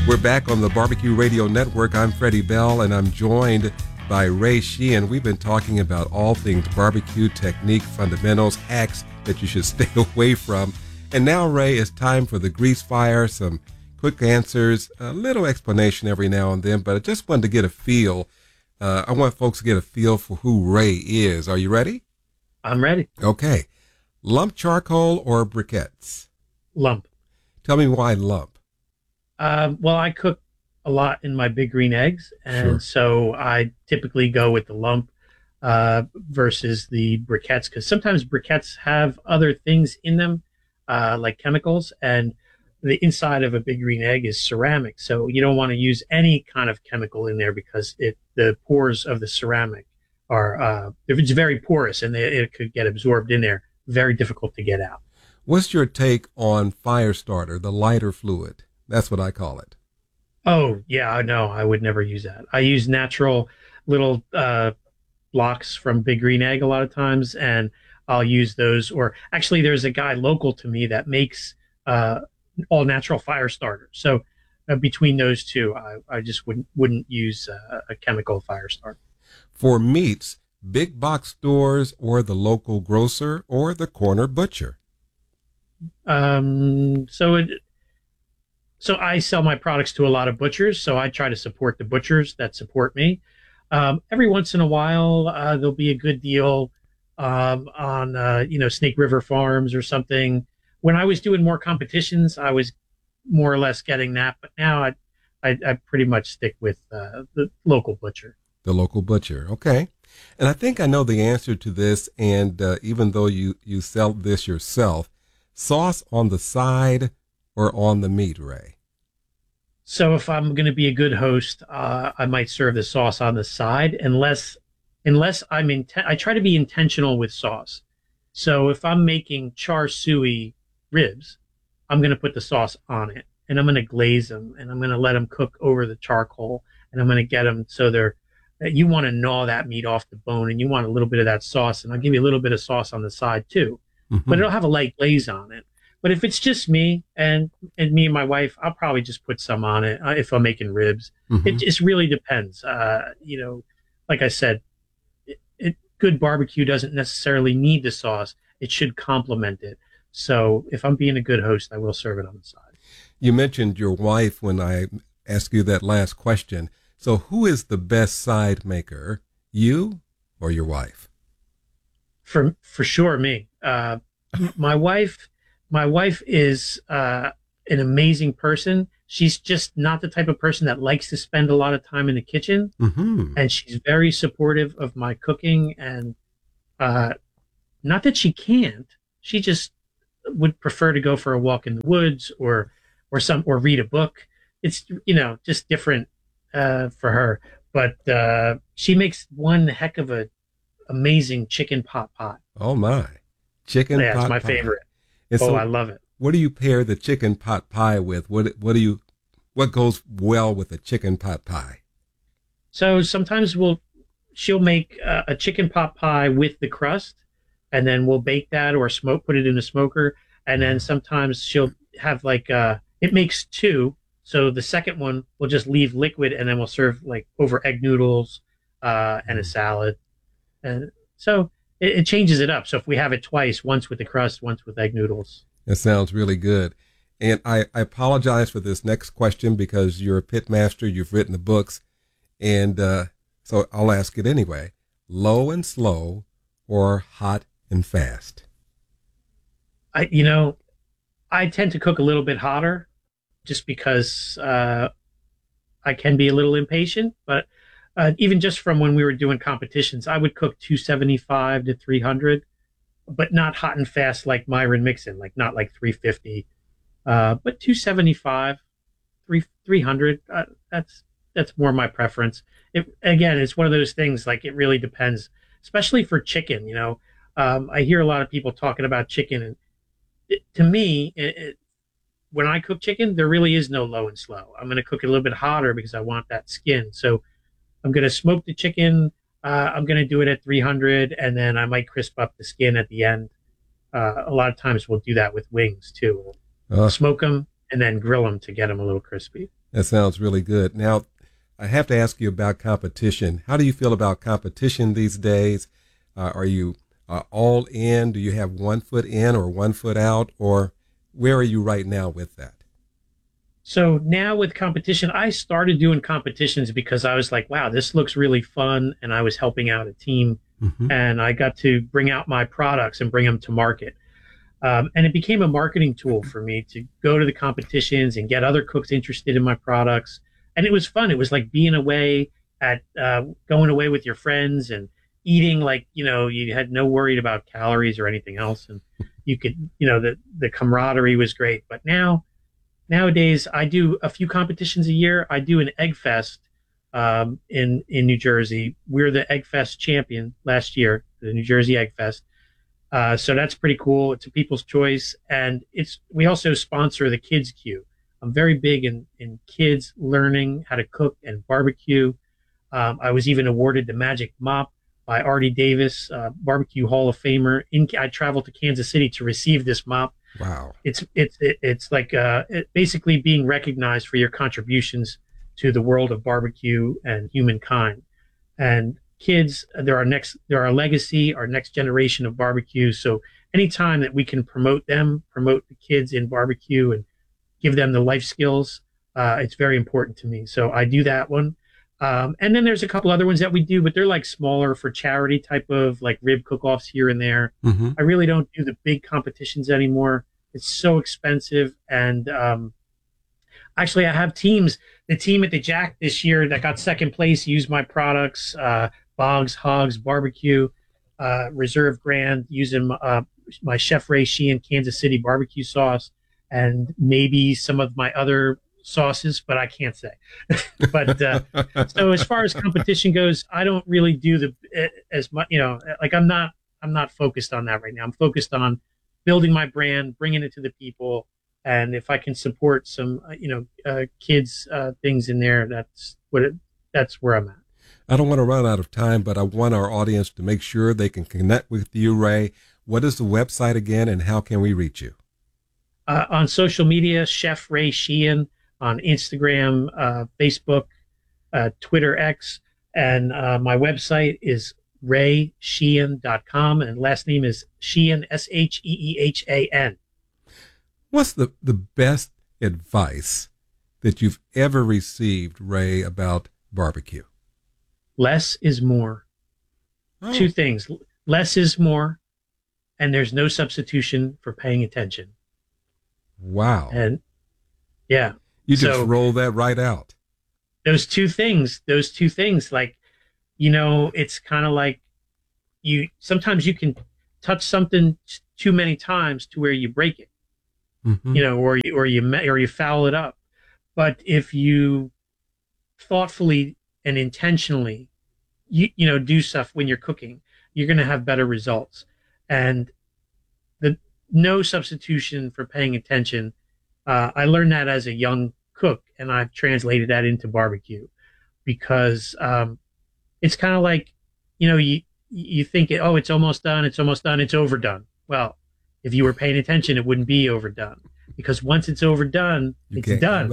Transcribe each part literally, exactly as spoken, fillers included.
We're back on the Barbecue Radio Network. I'm Freddie Bell, and I'm joined by Ray Sheehan. We've been talking about all things barbecue technique, fundamentals, hacks that you should stay away from. And now, Ray, it's time for the grease fire, some quick answers, a little explanation every now and then, but I just wanted to get a feel. Uh, I want folks to get a feel for who Ray is. Are you ready? I'm ready. Okay. Lump charcoal or briquettes? Lump. Tell me why lump. Uh, well, I cook a lot in my Big Green Eggs, and Sure. so I typically go with the lump uh, versus the briquettes, because sometimes briquettes have other things in them, uh, like chemicals, and the inside of a Big Green Egg is ceramic, so you don't want to use any kind of chemical in there because it the pores of the ceramic are uh, it's very porous and they, it could get absorbed in there. Very difficult to get out. What's your take on fire starter, the lighter fluid? That's what I call it. Oh, yeah, no, I would never use that. I use natural little uh, blocks from Big Green Egg a lot of times, and I'll use those. Or actually, there's a guy local to me that makes uh, all natural fire starters. So uh, between those two, I, I just wouldn't wouldn't use uh, a chemical fire starter. For meats, big box stores or the local grocer or the corner butcher? Um, so it. So I sell my products to a lot of butchers, so I try to support the butchers that support me. Um, every once in a while, uh, there'll be a good deal um, on, uh, you know, Snake River Farms or something. When I was doing more competitions, I was more or less getting that, but now I, I, I pretty much stick with uh, the local butcher. The local butcher, okay. And I think I know the answer to this, and uh, even though you, you sell this yourself, sauce on the side or on the meat, Ray? So if I'm going to be a good host, uh, I might serve the sauce on the side, unless unless I'm inten- I try to be intentional with sauce. So if I'm making char siu ribs, I'm going to put the sauce on it, and I'm going to glaze them, and I'm going to let them cook over the charcoal, and I'm going to get them so they're you want to gnaw that meat off the bone, and you want a little bit of that sauce, and I'll give you a little bit of sauce on the side too, Mm-hmm. but it'll have a light glaze on it. But if it's just me and, and me and my wife, I'll probably just put some on it uh, if I'm making ribs. Mm-hmm. It just really depends. Uh, you know, like I said, it, it, good barbecue doesn't necessarily need the sauce. It should complement it. So if I'm being a good host, I will serve it on the side. You mentioned your wife when I asked you that last question. So who is the best side maker, you or your wife? For for sure, me. Uh, my wife. My wife is uh, an amazing person. She's just not the type of person that likes to spend a lot of time in the kitchen. Mm-hmm. And she's very supportive of my cooking. And uh, not that she can't, she just would prefer to go for a walk in the woods or or some or read a book. It's, you know, just different uh, for her. But uh, she makes one heck of a amazing chicken pot pie. Oh my, chicken yeah, pot it's my pie. favorite. And oh, so I love it. What do you pair the chicken pot pie with? What what do you what goes well with a chicken pot pie? So sometimes we'll she'll make uh, a chicken pot pie with the crust, and then we'll bake that or smoke, put it in a smoker, and then sometimes she'll have like uh, it makes two. So the second one we'll just leave liquid, and then we'll serve like over egg noodles uh, and a salad, and so. It, it changes it up. So if we have it twice, once with the crust, once with egg noodles. That sounds really good. And I, I apologize for this next question because you're a pit master. You've written the books. And uh, so I'll ask it anyway. Low and slow or hot and fast? I, you know, I tend to cook a little bit hotter just because uh, I can be a little impatient, but Uh, even just from when we were doing competitions, I would cook two seventy-five to three hundred, but not hot and fast like Myron Mixon, like not like three fifty, uh, but two seventy-five, three, three hundred. Uh, that's, that's more my preference. It, again, it's one of those things, like it really depends, especially for chicken. You know, um, I hear a lot of people talking about chicken, and it, to me, it, it, when I cook chicken, there really is no low and slow. I'm going to cook it a little bit hotter because I want that skin. So I'm going to smoke the chicken. Uh, I'm going to do it at three hundred, and then I might crisp up the skin at the end. Uh, a lot of times we'll do that with wings too. We'll Uh, smoke them and then grill them to get them a little crispy. That sounds really good. Now, I have to ask you about competition. How do you feel about competition these days? Uh, are you uh, all in? Do you have one foot in or one foot out? Or where are you right now with that? So now with competition, I started doing competitions because I was like, wow, this looks really fun. And I was helping out a team mm-hmm. and I got to bring out my products and bring them to market. Um, and it became a marketing tool for me to go to the competitions and get other cooks interested in my products. And it was fun. It was like being away at, uh, going away with your friends and eating like, you know, you had no worry about calories or anything else. And you could, you know, the, the camaraderie was great. But now, nowadays I do a few competitions a year. I do an Egg Fest, um, in, in New Jersey. We're the Egg Fest champion last year, the New Jersey Egg Fest. Uh, so that's pretty cool. It's a people's choice. And it's, we also sponsor the Kids Queue. I'm very big in, in kids learning how to cook and barbecue. Um, I was even awarded the Magic Mop by Artie Davis, uh, Barbecue Hall of Famer. In, I traveled to Kansas City to receive this mop. Wow. It's, it's, it's like, uh, it basically being recognized for your contributions to the world of barbecue and humankind. And kids, they're our next, they're our legacy, our next generation of barbecue. So anytime that we can promote them, promote the kids in barbecue and give them the life skills, uh, it's very important to me. So I do that one. Um, and then there's a couple other ones that we do, but they're like smaller for charity type of like rib cook-offs here and there. Mm-hmm. I really don't do the big competitions anymore. It's so expensive. And um, actually, I have teams. The team at the Jack this year that got second place used my products, uh, Boggs, Hogs, Barbecue, uh, Reserve Grand, using uh, my Chef Ray Sheehan Kansas City barbecue sauce, and maybe some of my other sauces, but I can't say. But uh, so as far as competition goes, I don't really do the as much, you know, like I'm not, I'm not focused on that right now. I'm focused on building my brand, bringing it to the people. And if I can support some, you know, uh, kids, uh, things in there, that's what it, that's where I'm at. I don't want to run out of time, but I want our audience to make sure they can connect with you, Ray. What is the website again, and how can we reach you? Uh, on social media, Chef Ray Sheehan. On Instagram, uh, Facebook, uh, Twitter X, and uh, my website is ray sheehan dot com, and last name is Sheehan, S H E E H A N. What's the, the best advice that you've ever received, Ray, about barbecue? Less is more. Oh. Two things. Less is more, and there's no substitution for paying attention. Wow. And yeah. You just so, roll that right out. Those two things, those two things, like, you know, it's kind of like you, sometimes you can touch something too many times to where you break it, mm-hmm. you know, or you, or you, or you foul it up. But if you thoughtfully and intentionally, you, you know, do stuff when you're cooking, you're going to have better results. And the no substitution for paying attention. Uh, I learned that as a young cook, and I've translated that into barbecue because um, it's kind of like, you know, you you think, oh, it's almost done, it's almost done, it's overdone. Well, if you were paying attention, it wouldn't be overdone, because once it's overdone, you it's done.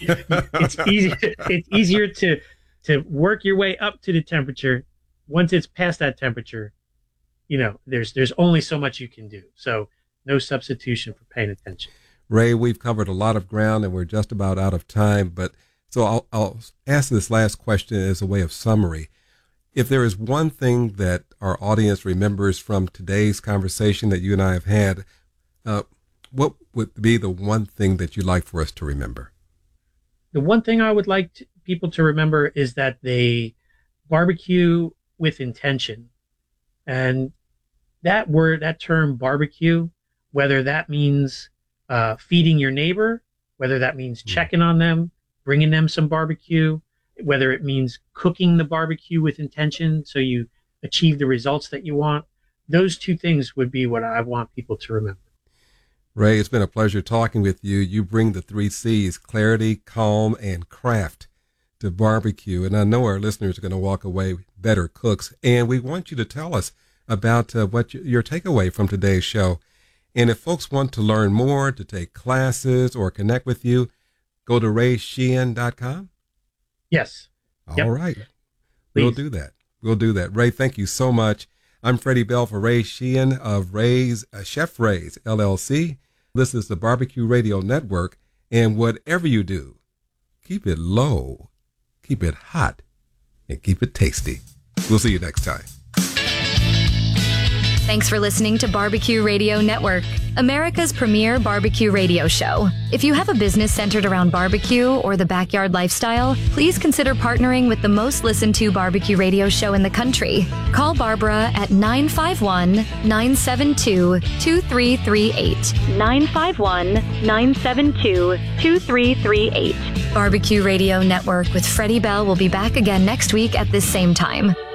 it's easier. It's easier to to work your way up to the temperature. Once it's past that temperature, you know, there's there's only so much you can do. So no substitution for paying attention. Ray, we've covered a lot of ground and we're just about out of time, but so I'll, I'll ask this last question as a way of summary. If there is one thing that our audience remembers from today's conversation that you and I have had, uh, what would be the one thing that you'd like for us to remember? The one thing I would like to, people to remember is that they barbecue with intention. And that word, that term barbecue, whether that means Uh, feeding your neighbor, whether that means checking on them, bringing them some barbecue, whether it means cooking the barbecue with intention so you achieve the results that you want. Those two things would be what I want people to remember. Ray, it's been a pleasure talking with you. You bring the three C's, clarity, calm, and craft to barbecue. And I know our listeners are going to walk away better cooks. And we want you to tell us about uh, what you, your takeaway from today's show. And if folks want to learn more, to take classes or connect with you, go to ray sheehan dot com? Yes. All yep. right. Please. We'll do that. We'll do that. Ray, thank you so much. I'm Freddie Bell for Ray Sheehan of Ray's uh, Chef Ray's L L C. This is the Barbecue Radio Network. And whatever you do, keep it low, keep it hot, and keep it tasty. We'll see you next time. Thanks for listening to Barbecue Radio Network, America's premier barbecue radio show. If you have a business centered around barbecue or the backyard lifestyle, please consider partnering with the most listened to barbecue radio show in the country. Call Barbara at nine five one, nine seven two, two three three eight. nine five one, nine seven two, two three three eight. Barbecue Radio Network with Freddie Bell will be back again next week at this same time.